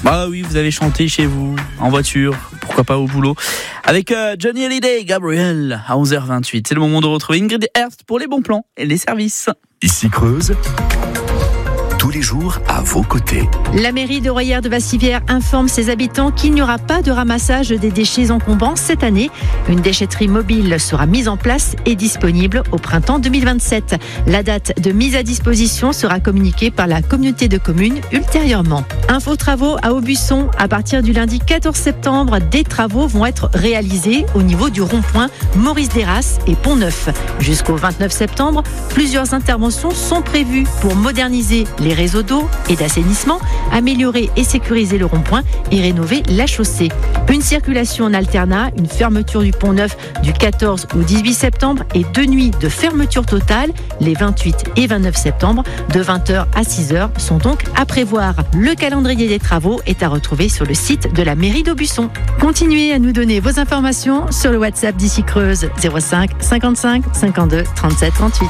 Bah oui, vous avez chanté chez vous, en voiture, pourquoi pas au boulot. Avec Johnny Hallyday, Gabriel, à 11h28. C'est le moment de retrouver Ingrid Herst pour les bons plans et les services. Ici Creuse, tous les jours à vos côtés. La mairie de Royères de Bassivière informe ses habitants qu'il n'y aura pas de ramassage des déchets encombrants cette année. Une déchetterie mobile sera mise en place et disponible au printemps 2027. La date de mise à disposition sera communiquée par la communauté de communes ultérieurement. Info travaux à Aubusson. À partir du lundi 14 septembre, des travaux vont être réalisés au niveau du rond-point Maurice Derras et Pont-Neuf. Jusqu'au 29 septembre, plusieurs interventions sont prévues pour moderniser les réseaux d'eau et d'assainissement, améliorer et sécuriser le rond-point et rénover la chaussée. Une circulation en alternat, une fermeture du Pont-Neuf du 14 au 18 septembre et 2 nuits de fermeture totale les 28 et 29 septembre de 20h à 6h sont donc à prévoir. Le calendrier des travaux est à retrouver sur le site de la mairie d'Aubusson. Continuez à nous donner vos informations sur le WhatsApp d'Ici Creuse 05 55 52 37 38.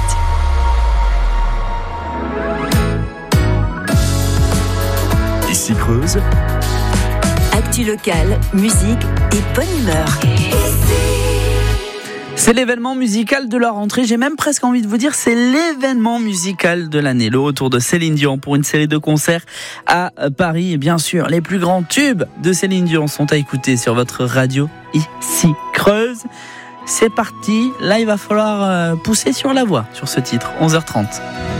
Ici Creuse, Actu locale, musique et bonne humeur. C'est l'événement musical de la rentrée. J'ai même presque envie de vous dire, c'est l'événement musical de l'année. Le retour de Céline Dion pour une série de concerts à Paris. Et bien sûr, les plus grands tubes de Céline Dion sont à écouter sur votre radio Ici Creuse. C'est parti. Là, il va falloir pousser sur la voix sur ce titre. 11h30.